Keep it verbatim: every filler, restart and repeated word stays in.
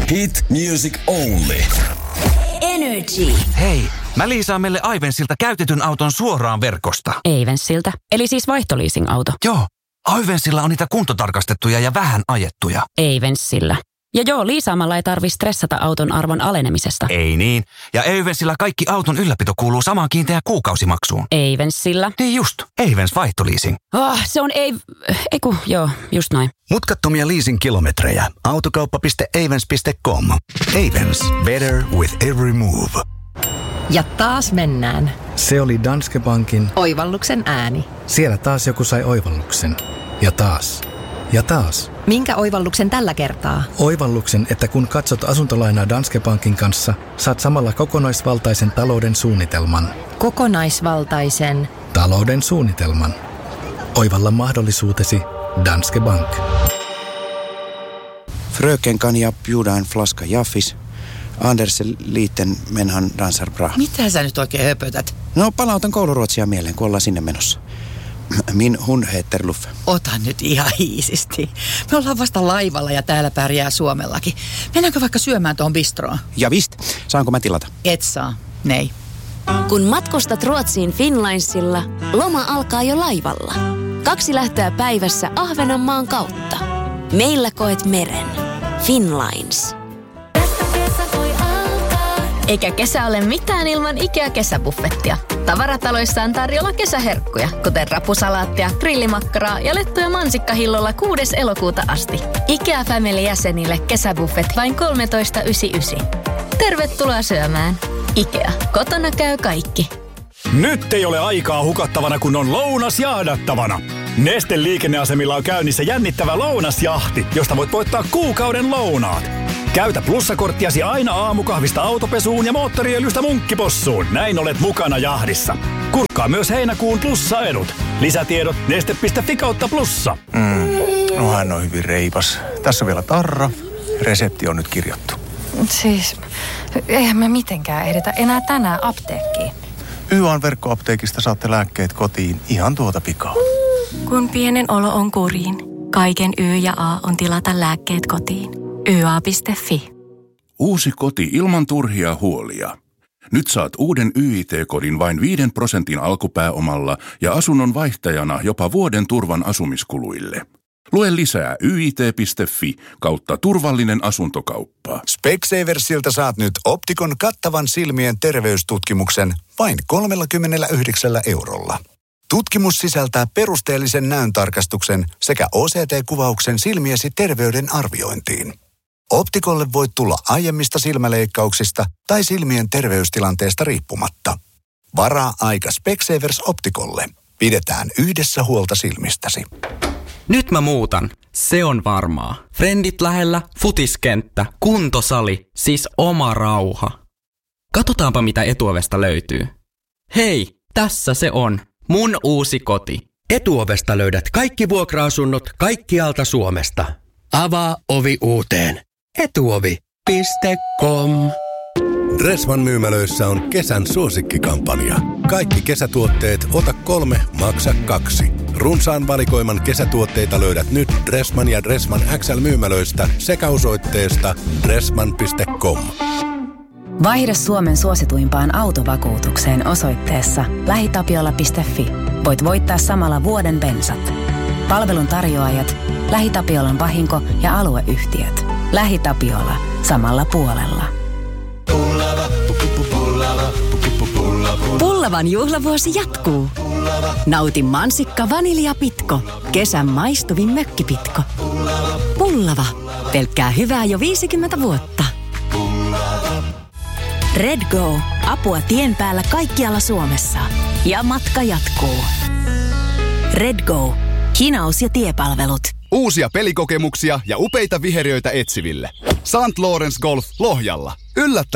Hit music only. Energy. Hei, mä liisaan meille Ivensiltä käytetyn auton suoraan verkosta. Ivensiltä? Eli siis vaihtoliising-auto? Joo, Ivensillä on niitä kuntotarkastettuja ja vähän ajettuja. Ivensillä. Ja joo, liisaamalla ei tarvi stressata auton arvon alenemisesta. Ei niin. Ja Ivensillä kaikki auton ylläpito kuuluu samaan kiinteään kuukausimaksuun. Ivensillä? Niin just, Ivens vaihtoliising. Oh, se on ei... Eiku, joo, just noin. Mutkattomia leasing-kilometrejä. Autokauppa piste avens piste com. Avens. Better with every move. Ja taas mennään. Se oli Danske Bankin Oivalluksen ääni. Siellä taas joku sai oivalluksen. Ja taas. Ja taas. Minkä oivalluksen tällä kertaa? Oivalluksen, että kun katsot asuntolainaa Danske Bankin kanssa, saat samalla kokonaisvaltaisen talouden suunnitelman. Kokonaisvaltaisen... Talouden suunnitelman. Oivalla mahdollisuutesi Danske Bank. Fröken kan jag bjuda en flaska Jaffis. Anders liiten menhan dansar bra. Mitä sä nyt oikein höpötät? No palautan kouluruotsia mieleen, kun ollaan sinne menossa. Min hund heter Luffe. Ota nyt ihan hiisisti. Me ollaan vasta laivalla ja täällä pärjää Suomellakin. Mennäänkö vaikka syömään tuohon bistroon? Ja vist. Saanko mä tilata? Et saa. Nei. Kun matkustat Ruotsiin Finlinesilla, loma alkaa jo laivalla. Kaksi lähtöä päivässä Ahvenanmaan kautta. Meillä koet meren. Finlines. Eikä kesä ole mitään ilman IKEA-kesäbuffettia. Tavarataloissa on tarjolla kesäherkkuja, kuten rapusalaattia, grillimakkaraa ja lettuja mansikkahillolla kuudes elokuuta asti. IKEA Family-jäsenille kesäbuffet vain kolmetoista yhdeksänkymmentäyhdeksän. Tervetuloa syömään. IKEA. Kotona käy kaikki. Nyt ei ole aikaa hukattavana, kun on lounas jahdattavana. Nesteen liikenneasemilla on käynnissä jännittävä lounasjahti, josta voit voittaa kuukauden lounaat. Käytä plussakorttiasi aina aamukahvista autopesuun ja moottoriöljystä munkkipossuun. Näin olet mukana jahdissa. Kurkkaa myös heinäkuun plussaedut. Lisätiedot neste piste fi kautta plussa. Mm, no hän on hyvin reipas. Tässä on vielä tarra. Resepti on nyt kirjattu. Siis, eihän me mitenkään edetä enää tänään apteekkiin. Y A N-verkkoapteekista saatte lääkkeet kotiin ihan tuota pikaa. Kun pienen olo on kuriin, kaiken Y ja A on tilata lääkkeet kotiin. y a piste fi. Uusi koti ilman turhia huolia. Nyt saat uuden Y I T-kodin vain viiden prosentin alkupääomalla ja asunnon vaihtajana jopa vuoden turvan asumiskuluille. Lue lisää y i t piste fi kautta turvallinen asuntokauppa. Specsaversilta saat nyt Optikon kattavan silmien terveystutkimuksen vain kolmekymmentäyhdeksän eurolla. Tutkimus sisältää perusteellisen näöntarkastuksen sekä O C T-kuvauksen silmiesi terveyden arviointiin. Optikolle voit tulla aiemmista silmäleikkauksista tai silmien terveystilanteesta riippumatta. Varaa aika Specsavers Optikolle. Pidetään yhdessä huolta silmistäsi. Nyt mä muutan. Se on varmaa. Frendit lähellä, futiskenttä, kuntosali, siis oma rauha. Katsotaanpa mitä Etuovesta löytyy. Hei, tässä se on. Mun uusi koti. Etuovesta löydät kaikki vuokra-asunnot kaikkialta Suomesta. Avaa ovi uuteen. etuovi piste com. Dressman myymälöissä on kesän suosikkikampanja. Kaikki kesätuotteet ota kolme, maksa kaksi. Runsaan valikoiman kesätuotteita löydät nyt Dressman ja Dressman X L-myymälöistä sekä osoitteesta dressman piste com. Vaihda Suomen suosituimpaan autovakuutukseen osoitteessa lähitapiola piste fi. Voit voittaa samalla vuoden bensat. Palvelun tarjoajat, LähiTapiolan vahinko- ja alueyhtiöt. LähiTapiola. Samalla puolella. Pullavan juhlavuosi jatkuu. Nauti mansikka vaniljapitko. Kesän maistuvin mökkipitko. Pullava. Pelkkää hyvää jo viisikymmentä vuotta. RedGo. Apua tien päällä kaikkialla Suomessa. Ja matka jatkuu. RedGo. Hinaus- ja tiepalvelut. Uusia pelikokemuksia ja upeita viheriöitä etsiville. Sankt Lawrence Golf Lohjalla. Yllättävää